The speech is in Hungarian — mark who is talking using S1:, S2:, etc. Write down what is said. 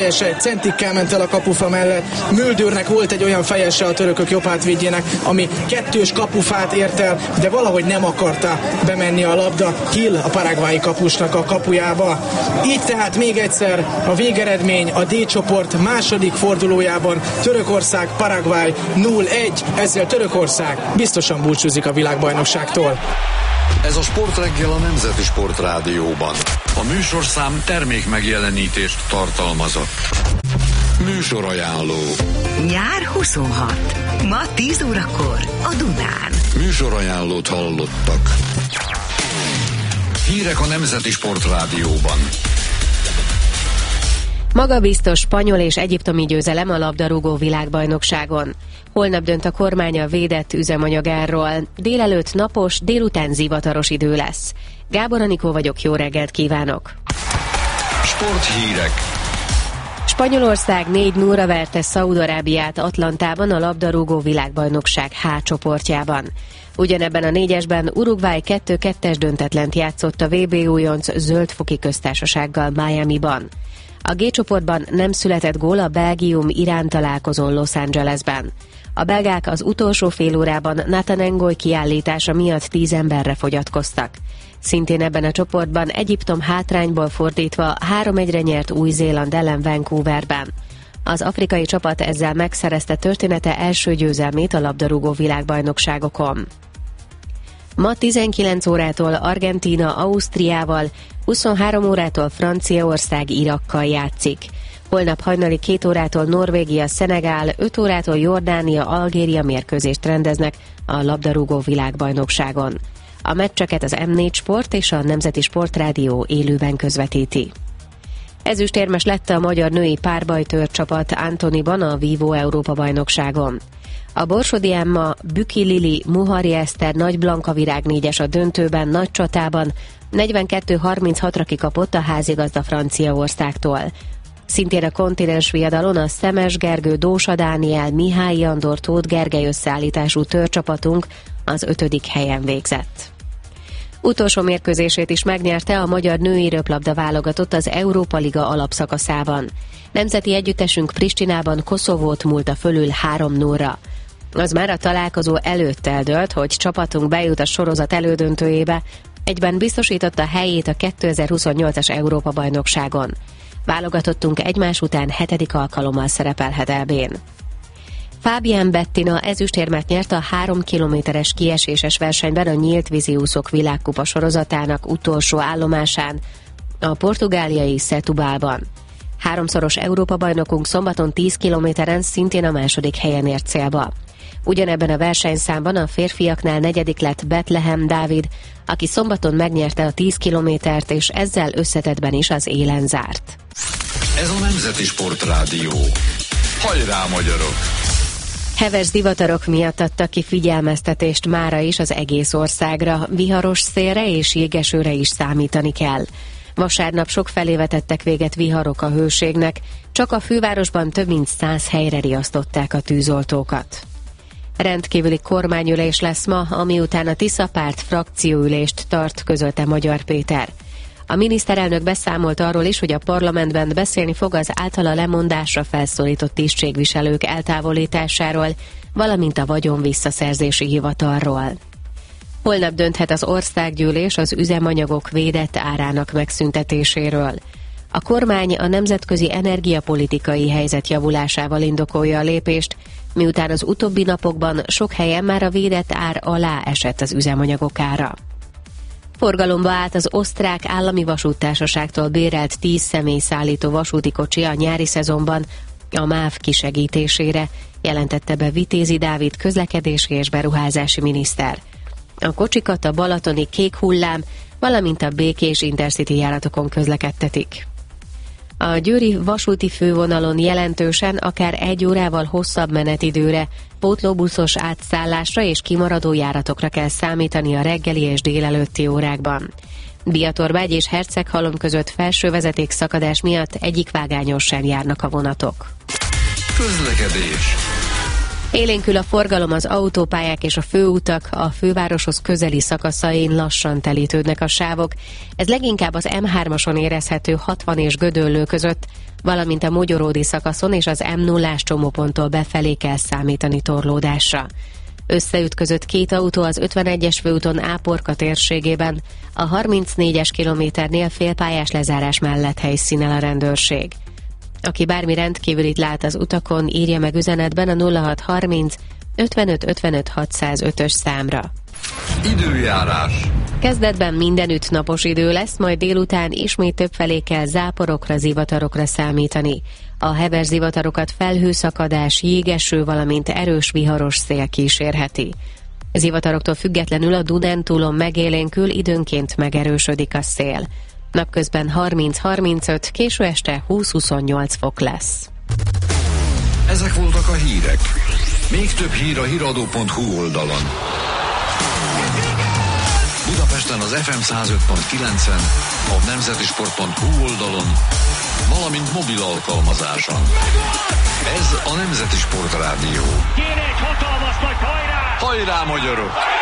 S1: Egy centikkel ment el a kapufa mellett. Müldürnek volt egy olyan fejese a törökök jobb hátvédjének, ami 2 kapufát ért el, de valahogy nem akarta bemenni a labda Hill, a paraguayi kapusnak a kapujába. Így tehát még egyszer a végeredmény a D csoport második fordulójában Törökország, Paraguay 0-1, ezzel Törökország biztosan búcsúzik a világbajnokságtól.
S2: Ez a Sportreggel a Nemzeti Sportrádióban. A műsorszám termék megjelenítést tartalmazott. Műsorajánló.
S3: Nyár 26. Ma 10 órakor a Dunán.
S2: Műsorajánlót hallottak. Hírek a Nemzeti Sportrádióban.
S4: Magabiztos spanyol és egyiptomi győzelem a labdarúgó világbajnokságon. Holnap dönt a kormány a védett üzemanyagárról. Délelőtt napos, délután zivataros idő lesz. Gábor Anikó vagyok, jó reggelt kívánok!
S2: Sporthírek.
S4: Spanyolország 4-0-ra verte Szaúd-Arábiát Atlantában a labdarúgó világbajnokság H csoportjában. Ugyanebben a 4-esben Uruguay 2-2-es döntetlent játszott a VB újonc Zöld-foki köztársasággal Miamiban. A G csoportban nem született gól a Belgium-Irán találkozón Los Angelesben. A belgák az utolsó fél órában Nathan Ngoy kiállítása miatt 10 emberre fogyatkoztak. Szintén ebben a csoportban Egyiptom hátrányból fordítva 3-1-re nyert Új-Zéland ellen Vancouverben. Az afrikai csapat ezzel megszerezte története első győzelmét a labdarúgó világbajnokságokon. Ma 19 órától Argentína Ausztriával, 23 órától Franciaország Irakkal játszik. Holnap hajnali 2 órától Norvégia Szenegál, 5 órától Jordánia Algéria mérkőzést rendeznek a labdarúgó világbajnokságon. A meccseket az M4 Sport és a Nemzeti Sportrádió élőben közvetíti. Ezüstérmes lett a magyar női párbajtőr csapat Antoniban a Vívó Európa-bajnokságon. A Borsodi Emma, Büki Lili, Muhari Eszter, Nagy Blanka Virág 4-es a döntőben, nagy csatában 42-36-ra kikapott a házigazda Franciaországtól. Szintén a kontinens viadalon a Szemes Gergő, Dósa Dániel, Mihály Andor, Tóth Gergely összeállítású törcsapatunk az 5. helyen végzett. Utolsó mérkőzését is megnyerte a magyar női röplabda válogatott az Európa Liga alapszakaszában. Nemzeti együttesünk Pristinában Koszovót múlta fölül 3-0-ra. Az már a találkozó előtt eldőlt, hogy csapatunk bejut a sorozat elődöntőjébe, egyben biztosította helyét a 2028-as Európa-bajnokságon. Válogatottunk egymás után 7. alkalommal szerepelhet EB-n. Fábián Bettina ezüstérmet nyert a 3 kilométeres kieséses versenyben a nyílt víziúszók világkupa sorozatának utolsó állomásán, a portugáliai Setúbalban. 3-szoros Európa-bajnokunk szombaton 10 kilométeren szintén a 2. helyen ért célba. Ugyanebben a versenyszámban a férfiaknál 4. lett Betlehem Dávid, aki szombaton megnyerte a 10 kilométert, és ezzel összetettben is az élen zárt.
S2: Ez a Nemzeti Sportrádió. Hajrá, magyarok!
S4: Heves zivatarok miatt adtak ki figyelmeztetést mára is az egész országra. Viharos szélre és jégesőre is számítani kell. Vasárnap sokfelé vetettek véget viharok a hőségnek, csak a fővárosban több mint 100 helyre riasztották a tűzoltókat. Rendkívüli kormányülés lesz ma, ami után a Tisza párt frakcióülést tart, közölte Magyar Péter. A miniszterelnök beszámolt arról is, hogy a parlamentben beszélni fog az általa lemondásra felszólított tisztségviselők eltávolításáról, valamint a vagyon visszaszerzési hivatalról. Holnap dönthet az országgyűlés az üzemanyagok védett árának megszüntetéséről. A kormány a nemzetközi energiapolitikai helyzet javulásával indokolja a lépést, miután az utóbbi napokban sok helyen már a védett ár alá esett az üzemanyagok ára. Forgalomba állt az osztrák állami vasúttársaságtól bérelt 10 személyszállító vasúti kocsi a nyári szezonban a MÁV kisegítésére, jelentette be Vitézi Dávid közlekedési és beruházási miniszter. A kocsikat a balatoni Kék Hullám, valamint a Békés Intercity járatokon közlekedtetik. A győri vasúti fővonalon jelentősen, akár 1 órával hosszabb menetidőre, pótlóbuszos átszállásra és kimaradó járatokra kell számítani a reggeli és délelőtti órákban. Biatorbágy és Herceghalom között felső vezeték szakadás miatt egyik vágányon sem járnak a vonatok.
S2: Közlekedés.
S4: Élénkül a forgalom az autópályák és a főutak, a fővároshoz közeli szakaszain lassan telítődnek a sávok. Ez leginkább az M3-ason érezhető 60 és Gödöllő között, valamint a Mogyoródi szakaszon és az M0-ás csomóponttól befelé kell számítani torlódásra. Összeütközött két autó az 51-es főúton Áporka térségében, a 34-es kilométernél félpályás lezárás mellett helyszínel a rendőrség. Aki bármi rendkívülit lát az utakon, írja meg üzenetben a 0630 55 55 605-ös számra.
S2: Időjárás.
S4: Kezdetben mindenütt napos idő lesz, majd délután ismét többfelé kell záporokra, zivatarokra számítani. A heves zivatarokat felhőszakadás, jégeső, valamint erős viharos szél kísérheti. Zivataroktól függetlenül a Dunántúlon megélénkül, időnként megerősödik a szél. Napközben 30-35, késő este 20-28 fok lesz.
S2: Ezek voltak a hírek. Még több hír a hiradó.hu oldalon. Budapesten az FM 105.9-en, a nemzetisport.hu oldalon, valamint mobil alkalmazáson. Ez a Nemzeti Sport Rádió.
S5: Kéne egy hatalmas nagy hajrá!
S2: Hajrá, magyarok!